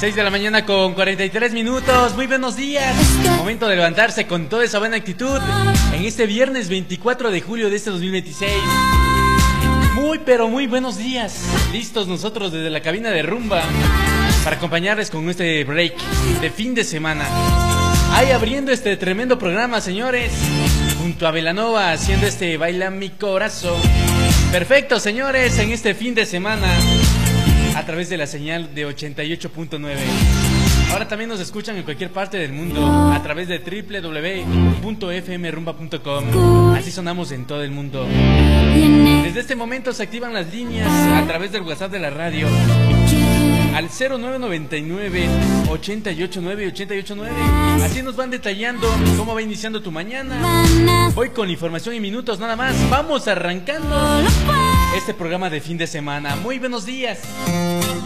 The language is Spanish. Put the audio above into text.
6 de la mañana con 43 minutos. Muy buenos días. Momento de levantarse con toda esa buena actitud en este viernes 24 de julio de este 2026. Muy pero muy buenos días. Listos nosotros desde la cabina de Rumba para acompañarles con este break de fin de semana. Ahí abriendo este tremendo programa, señores, junto a Belanova haciendo este Baila mi corazón. Perfecto, señores, en este fin de semana a través de la señal de 88.9. Ahora también nos escuchan en cualquier parte del mundo a través de www.fmrumba.com. Así sonamos en todo el mundo. Desde este momento se activan las líneas a través del WhatsApp de la radio al 0999 889 889. Así nos van detallando cómo va iniciando tu mañana. Voy con información y minutos nada más. Vamos arrancando este programa de fin de semana. Muy buenos días.